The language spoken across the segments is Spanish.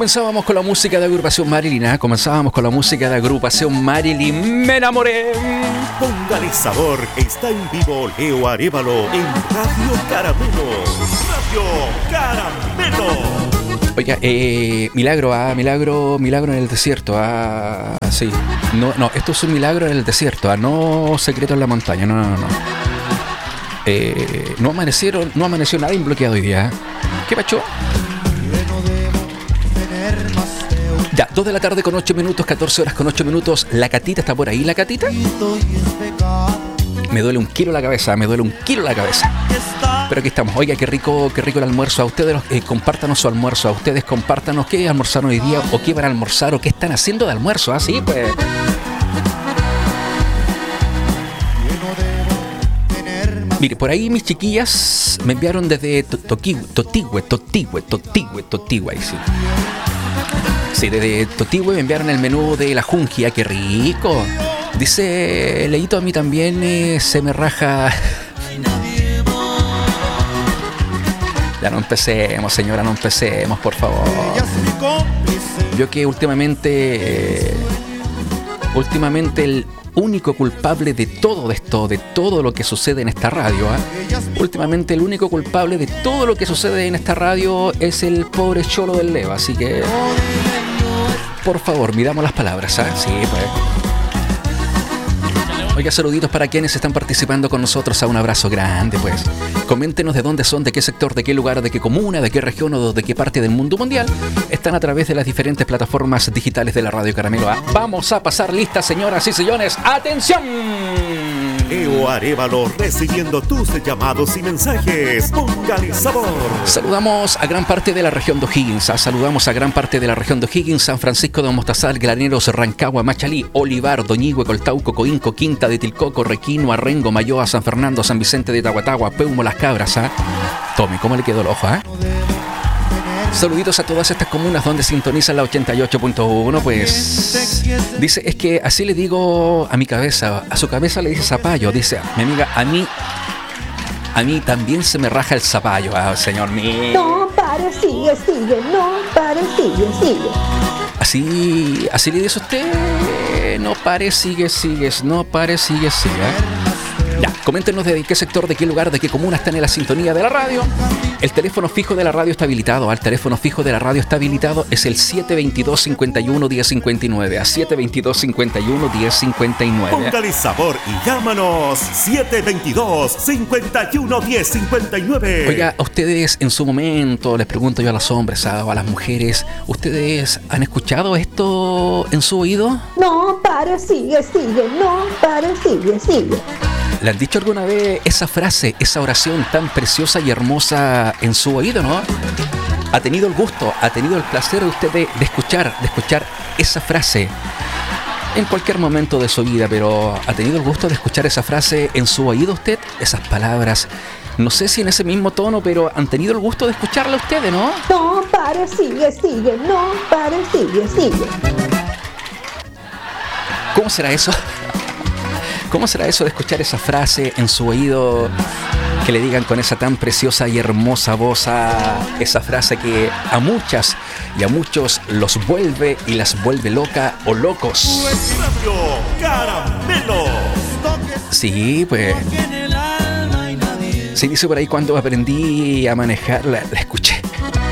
Comenzábamos con la música de agrupación Marilyn, ¿eh? Comenzábamos con la música de agrupación Marilyn. ¡Me enamoré! Póngale sabor, está en vivo Leo Arévalo en Radio Caramelo. Radio Caramelo. Oiga, milagro en el desierto, sí. No, esto es un milagro en el desierto, no secreto en la montaña, no. No amaneció nadie bloqueado hoy día. ¿Qué pacho? Ya, 2 de la tarde con 8 minutos, 14 horas con 8 minutos. La Catita está por ahí, ¿la Catita? Me duele un kilo la cabeza. Pero aquí estamos. Oiga, qué rico el almuerzo. A ustedes, compártanos su almuerzo. A ustedes, compártanos qué almorzaron hoy día, o qué van a almorzar, o qué están haciendo de almuerzo. Sí, pues. Mire, por ahí mis chiquillas me enviaron desde Totigüe, ahí sí. Sí, desde Totigüe me enviaron el menú de la Jungia, qué rico. Dice Leito, a mí también se me raja. Ya no empecemos, señora, no empecemos, por favor. Yo que últimamente el único culpable de todo esto, de todo lo que sucede en esta radio, últimamente el único culpable de todo lo que sucede en esta radio es el pobre cholo del Leo, así que por favor, midamos las palabras, sí, pues. Oiga, saluditos para quienes están participando con nosotros. Un abrazo grande, pues. Coméntenos de dónde son, de qué sector, de qué lugar, de qué comuna, de qué región o de qué parte del mundo mundial están a través de las diferentes plataformas digitales de la Radio Caramelo. Vamos a pasar lista, señoras y señores. ¡Atención! Leo Arévalo recibiendo tus llamados y mensajes. Póngale sabor. Saludamos a gran parte de la región de O'Higgins. San Francisco de Mostazal, Graneros, Rancagua, Machalí, Olivar, Doñigüe, Coltauco, Coinco, Quinta de Tilcoco, Requino, Arrengo, Mayoa, San Fernando, San Vicente de Tahuatahua, Peumo, Las Cabras. Tome, ¿cómo le quedó el ojo? Saluditos a todas estas comunas donde sintonizan la 88.1, pues. Dice, es que así le digo a mi cabeza, a su cabeza le dice zapallo. Dice, mi amiga, a mí también se me raja el zapallo, señor mío. No, pare, sigue, no, pare, sigue. Así le dice usted, no pare, sigue. Ya, coméntenos de qué sector, de qué lugar, de qué comuna están en la sintonía de la radio. El teléfono fijo de la radio está habilitado. Es el 722-51-1059. 722-51-1059. Póngale sabor y llámanos 722-51-1059. Oiga, a ustedes en su momento, les pregunto yo a los hombres o a las mujeres, ¿ustedes han escuchado esto en su oído? No, pare, sigue, no, pare, sigue. ¿Le han dicho alguna vez esa frase, esa oración tan preciosa y hermosa en su oído, no? ¿Ha tenido el gusto, ha tenido el placer de usted de escuchar esa frase en cualquier momento de su vida, pero ha tenido el gusto de escuchar esa frase en su oído usted? Esas palabras, no sé si en ese mismo tono, pero han tenido el gusto de escucharla ustedes, ¿no? No, pare, sigue, no, pare, sigue. ¿Cómo será eso? ¿Cómo será eso de escuchar esa frase en su oído, que le digan con esa tan preciosa y hermosa voz esa frase que a muchas y a muchos los vuelve y las vuelve loca o locos? Radio Caramelo. Sí, pues. Se dice por ahí, cuando aprendí a manejar, la escuché.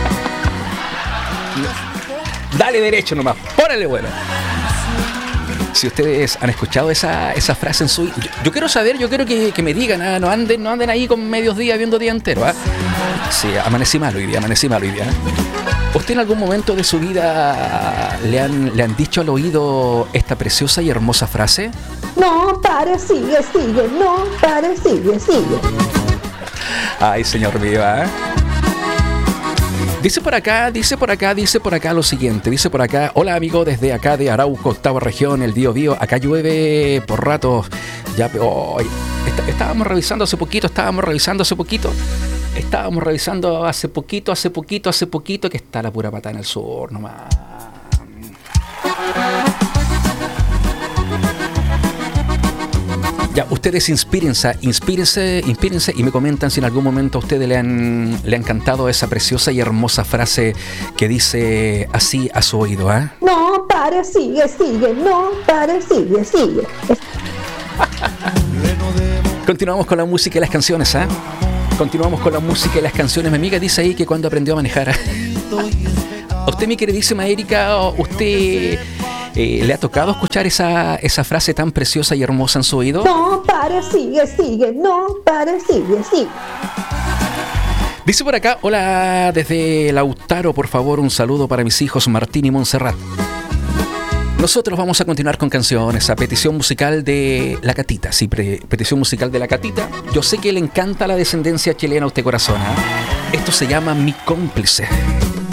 Dale derecho nomás, pórale bueno. Si ustedes han escuchado esa frase en su... Yo quiero saber, yo quiero que me digan, no anden ahí con medios días viendo día entero. Sí, amanecí mal hoy día. ¿Usted en algún momento de su vida le han dicho al oído esta preciosa y hermosa frase? No, pare, sigue, no, pare, sigue. Ay, señor mío, Dice por acá lo siguiente. Dice por acá: hola amigo, desde acá de Arauco, octava región, el Biobío. Acá llueve por ratos. Ya, estábamos revisando hace poquito. Estábamos revisando hace poquito que está la pura pata en el sur nomás. Ya, ustedes inspírense y me comentan si en algún momento a ustedes le han cantado esa preciosa y hermosa frase que dice así a su oído, ¿ah? No pares, sigue, no pares, sigue. Continuamos con la música y las canciones, ¿ah? Continuamos con la música y las canciones. Mi amiga dice ahí que cuando aprendió a manejar. ¿A usted, mi queridísima Erika, usted le ha tocado escuchar esa frase tan preciosa y hermosa en su oído? No pares, sigue, no pares, sigue. Dice por acá, hola desde Lautaro, por favor, un saludo para mis hijos Martín y Montserrat. Nosotros vamos a continuar con canciones a petición musical de La Catita. Sí, petición musical de La Catita. Yo sé que le encanta la descendencia chilena a usted, corazón, ¿eh? Esto se llama Mi Cómplice.